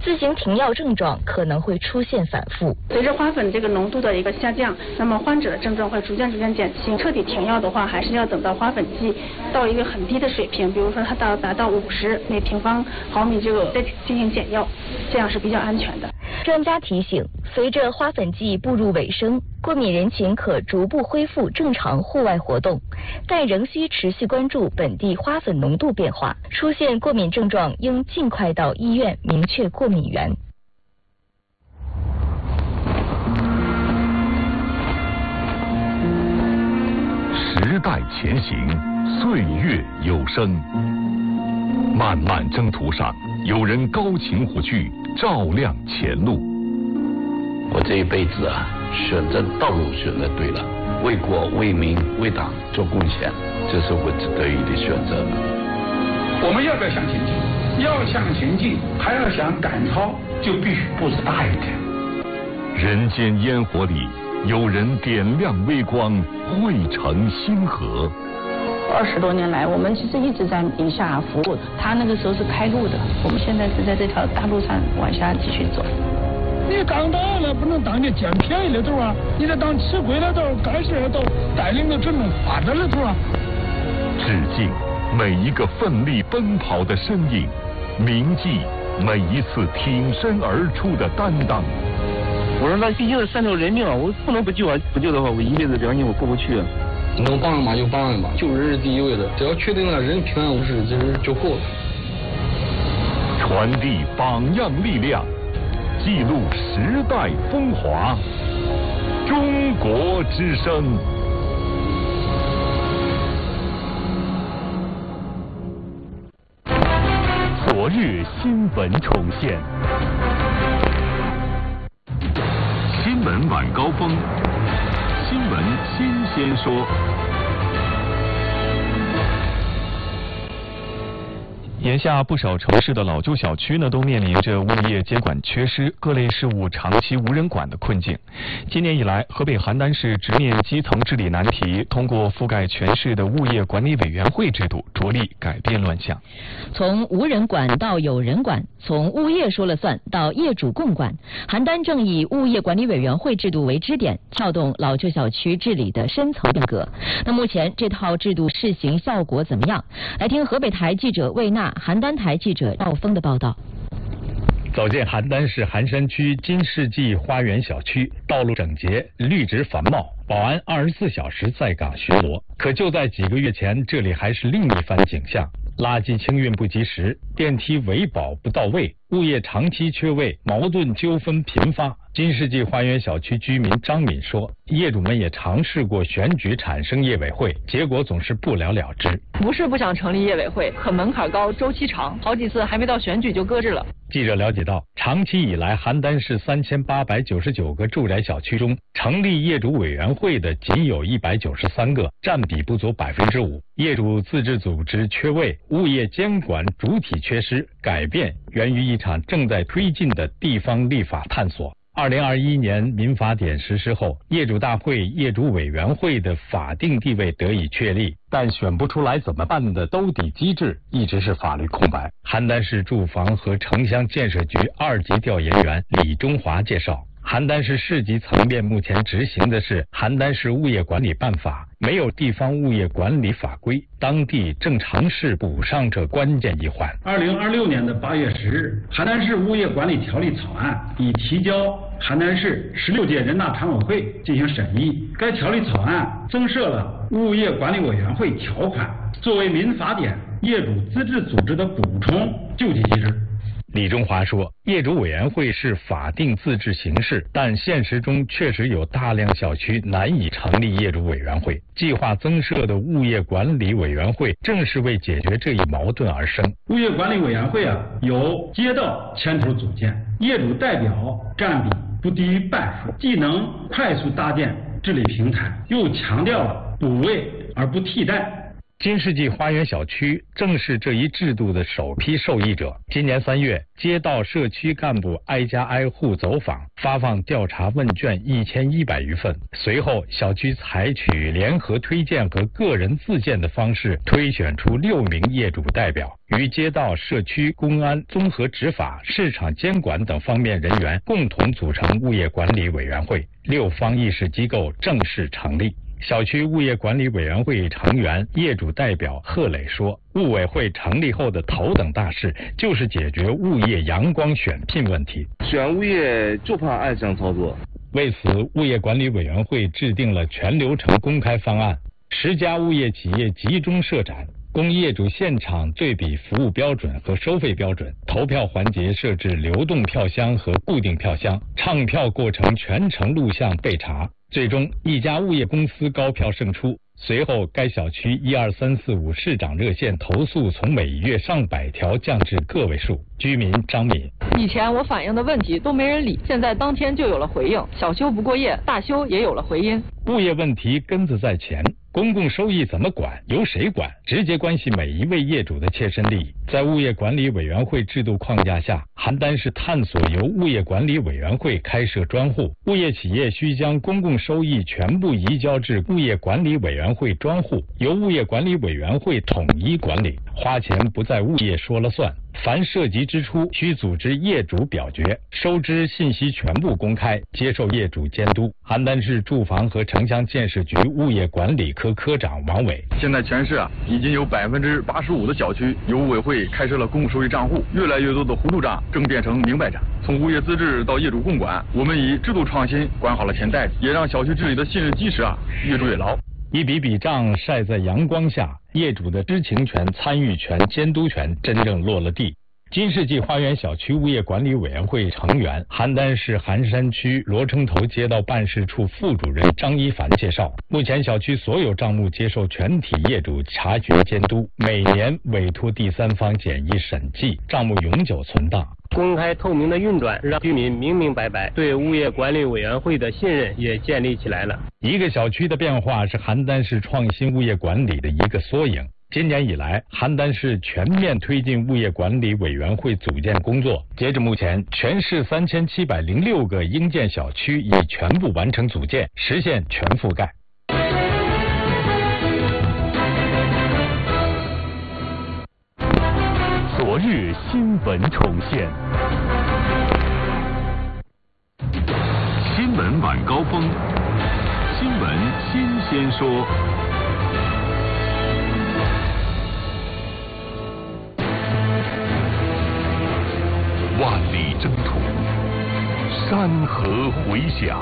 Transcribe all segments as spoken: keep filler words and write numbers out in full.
自行停药症状可能会出现反复。 随着花粉这个浓度的一个下降，那么患者的症状会逐渐逐渐减轻。彻底停药的话，还是要等到花粉剂到一个很低的水平，比如说它到达到五十每平方毫米这个再进行减药，这样是比较安全的。 专家提醒，随着花粉季步入尾声，过敏人群可逐步恢复正常户外活动，但仍需持续关注本地花粉浓度变化。出现过敏症状，应尽快到医院明确过敏源。 时代前行，岁月有声。漫漫征途上，有人高擎虎踞，照亮前路。 我这一辈子啊，选择道路选择对了，为国为民为党做贡献，这是我值得意的选择。 我们要不要向前进？要向前进，还要想赶超，就必须步子大一点。 人间烟火里，有人点亮微光，汇成星河。 二十多年来，我们其实一直在宁夏服务。他那个时候是开路的，我们现在是在这条大路上往下继续走。 你当大了不能当你捡便宜的头啊！你得当吃亏的头、干事的头，带领着这种发展的头啊！ 致敬每一个奋力奔跑的身影，铭记每一次挺身而出的担当。 我说那毕竟是三条人命啊，我不能不救啊！不救的话，我一辈子良心我过不去啊！ 能帮一把就帮一把，救人是第一位的，只要确定了人平安无事，这人就够了。 传递榜样力量，记录时代风华。中国之声。昨日新闻重现。新闻晚高峰，新闻新鲜说。 眼下不少城市的老旧小区呢，都面临着物业监管缺失、各类事务长期无人管的困境。今年以来，河北邯郸市直面基层治理难题，通过覆盖全市的物业管理委员会制度，着力改变乱象。 从无人管到有人管，从物业说了算到业主共管，邯郸正以物业管理委员会制度为支点，撬动老旧小区治理的深层变革。那目前这套制度试行效果怎么样？来听河北台记者魏娜、邯郸台记者赵峰的报道。 走进邯郸市邯山区金世纪花园小区，道路整洁，绿植繁茂，保安二十四小时在岗巡逻。可就在几个月前，这里还是另一番景象：垃圾清运不及时，电梯维保不到位，物业长期缺位，矛盾纠纷频发。金世纪花园小区居民张敏说，业主们也尝试过选举产生业委会，结果总是不了了之。 不是不想成立业委会，可门槛高，周期长，好几次还没到选举就搁置了。 记者了解到，长期以来，邯郸市三千八百九十九个住宅小区中，成立业主委员会的仅有一百九十三个，占比不足百分之五。业主自治组织缺位，物业监管主体缺失，改变源于一场正在推进的地方立法探索。二零二一年民法典实施后，业主大会、业主委员会的法定地位得以确立，但选不出来怎么办的兜底机制一直是法律空白。邯郸市住房和城乡建设局二级调研员李中华介绍，邯郸市市级层面目前执行的是邯郸市物业管理办法，没有地方物业管理法规，当地正尝试补上这关键一环。 二零二六年的八月十日，邯郸市物业管理条例草案已提交邯郸市十六届人大常委会进行审议。该条例草案增设了物业管理委员会条款，作为民法典业主自治组织的补充救济机制。 李中华说，业主委员会是法定自治形式，但现实中确实有大量小区难以成立业主委员会。计划增设的物业管理委员会正是为解决这一矛盾而生。 物业管理委员会啊，由街道牵头组建，业主代表占比不低于半数，既能快速搭建治理平台，又强调了补位而不替代。 金世纪花园小区正是这一制度的首批受益者。今年三月，街道社区干部挨家挨户走访，发放调查问卷一千一百余份。随后，小区采取联合推荐和个人自荐的方式，推选出六名业主代表，与街道、社区、公安、综合执法、市场监管等方面人员共同组成物业管理委员会，六方议事机构正式成立。小区物业管理委员会成员、业主代表贺磊说，物委会成立后的头等大事就是解决物业阳光选聘问题。 选物业就怕暗箱操作。 为此，物业管理委员会制定了全流程公开方案，十家物业企业集中设展，供业主现场对比服务标准和收费标准。投票环节设置流动票箱和固定票箱，唱票过程全程录像备查。最终，一家物业公司高票胜出。随后，该小区一二三四五市长热线投诉从每月上百条降至个位数。居民张敏： 以前我反映的问题都没人理，现在当天就有了回应，小修不过夜，大修也有了回音。 物业问题根子在前，公共收益怎么管，由谁管，直接关系每一位业主的切身利益。在物业管理委员会制度框架下，邯郸市探索由物业管理委员会开设专户，物业企业需将公共收益全部移交至物业管理委员会专户，由物业管理委员会统一管理，花钱不在物业说了算。凡涉及支出需组织业主表决，收支信息全部公开，接受业主监督。邯郸市住房和城乡建设局物业管理科科长王伟： 现在全市啊，已经有百分之八十五的小区由物委会开设了公共收益账户，越来越多的糊涂账正变成明白账。从物业资质到业主共管，我们以制度创新管好了钱袋子，也让小区治理的信任基石啊越筑越牢。 一笔笔账晒在阳光下，业主的知情权、参与权、监督权真正落了地。金世纪花园小区物业管理委员会成员、邯郸市邯山区罗城头街道办事处副主任张一凡介绍，目前小区所有账目接受全体业主查询监督，每年委托第三方简易审计，账目永久存档。 公开透明的运转，让居民明明白白，对物业管理委员会的信任也建立起来了。 一个小区的变化是邯郸市创新物业管理的一个缩影。今年以来，邯郸市全面推进物业管理委员会组建工作。截至目前，全市三千七百零六个应建小区已全部完成组建，实现全覆盖。 昨日新闻重现，新闻晚高峰，新闻新鲜说。万里征途，山河回响，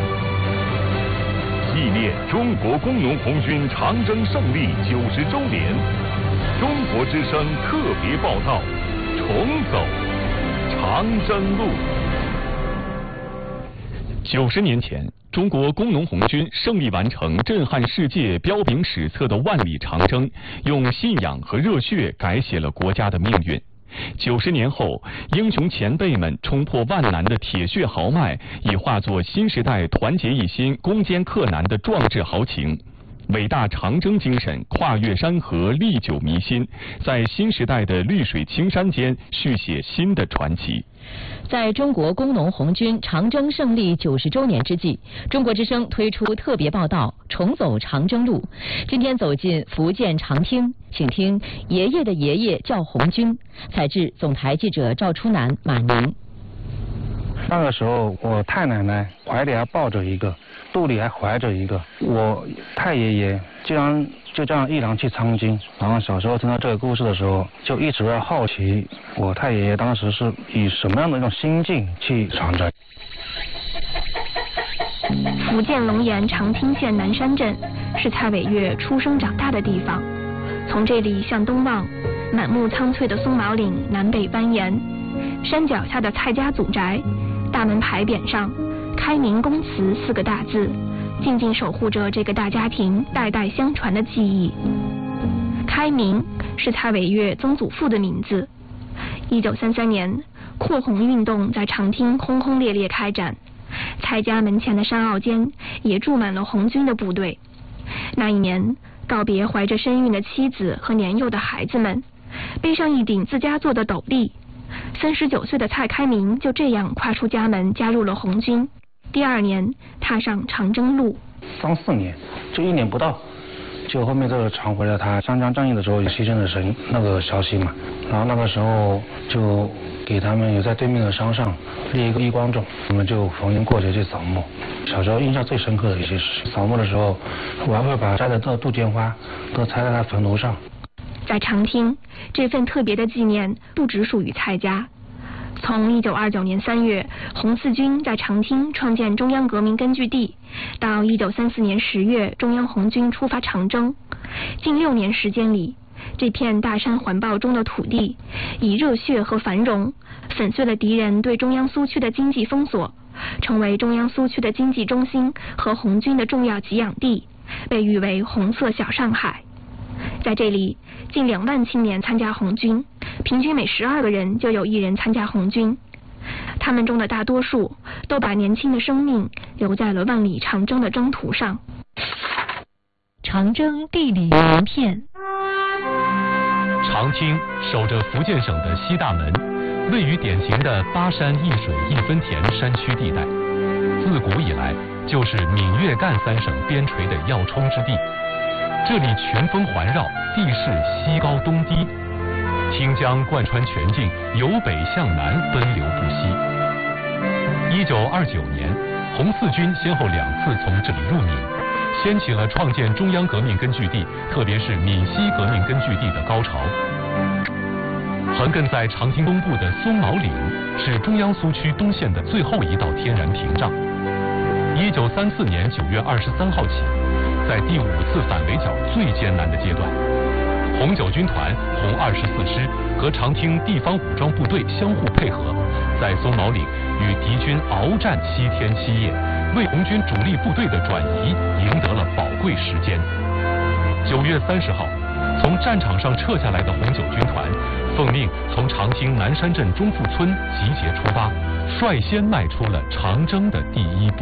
纪念中国工农红军长征胜利九十周年，中国之声特别报道：重走长征路。 九十年前，中国工农红军胜利完成震撼世界、彪炳史册的万里长征，用信仰和热血改写了国家的命运。九十年后，英雄前辈们冲破万难的铁血豪迈，已化作新时代团结一心、攻坚克难的壮志豪情。伟大长征精神跨越山河，历久弥新，在新时代的绿水青山间续写新的传奇。 在中国工农红军长征胜利九十周年之际，中国之声推出特别报道《重走长征路》。今天走进福建长汀，请听爷爷的爷爷叫红军。采自总台记者赵初南、马宁。 那个时候，我太奶奶怀里还抱着一个，肚里还怀着一个，我太爷爷竟然就这样毅然去参军。然后小时候听到这个故事的时候，就一直在好奇，我太爷爷当时是以什么样的一种心境去长征。 福建龙岩长汀县南山镇是蔡伟月出生长大的地方。从这里向东望，满目苍翠的松毛岭南北蜿蜒，山脚下的蔡家祖宅，大门牌匾上开明公祠四个大字，静静守护着这个大家庭代代相传的记忆。开明是蔡伟月曾祖父的名字。一九三三年，扩红运动在长汀轰轰烈烈开展，蔡家门前的山坳间也住满了红军的部队。那一年， 告别怀着身孕的妻子和年幼的孩子们，背上一顶自家做的斗笠。三十九岁的蔡开明就这样跨出家门，加入了红军。第二年，踏上长征路。 三四年，就一年不到，就后面这个传回了他湘江战役的时候牺牲的神那个消息嘛。然后那个时候就给他们有在对面的山上立一个义光冢，我们就逢年过节去扫墓。小时候印象最深刻的一些事，扫墓的时候，我还会把摘的这杜鹃花都插在他坟头上。 在长汀，这份特别的纪念不只属于蔡家。从一九二九年三月，红四军在长汀创建中央革命根据地，到一九三四年十月，中央红军出发长征，近六年时间里，这片大山环抱中的土地，以热血和繁荣，粉碎了敌人对中央苏区的经济封锁，成为中央苏区的经济中心和红军的重要给养地，被誉为红色小上海。在这里，近两万青年参加红军，平均每十二个人就有一人参加红军。他们中的大多数都把年轻的生命留在了万里长征的征途上。 长征地理名片。 长汀守着福建省的西大门，位于典型的巴山一水一分田山区地带，自古以来就是闽粤赣三省边陲的要冲之地。这里群峰环绕，地势西高东低，汀江贯穿全境，由北向南奔流不息。一九二九年，红四军先后两次从这里入闽，掀起了创建中央革命根据地，特别是闽西革命根据地的高潮。横亘在长汀东部的松毛岭，是中央苏区东线的最后一道天然屏障。一九三四年九月二十三号起，在第五次反围剿最艰难的阶段，红九军团红二十四师和长汀地方武装部队相互配合，在松毛岭与敌军鏖战七天七夜，为红军主力部队的转移赢得了宝贵时间。九月三十号，从战场上撤下来的红九军团，奉命从长汀南山镇中富村集结出发，率先迈出了长征的第一步。